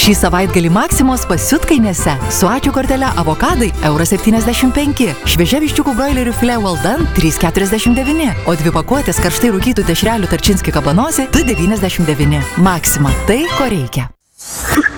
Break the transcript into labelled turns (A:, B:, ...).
A: Šį savaitgalį Maksimos pasiutkainėse su ačiū kortele avokadai €75, šviežia viščiukų broilerių filė well done 3,49, o 2 pakuotės karštai rūkytų dešrelių tarčinski kabanosi 2,99. Maksima, tai ko reikia.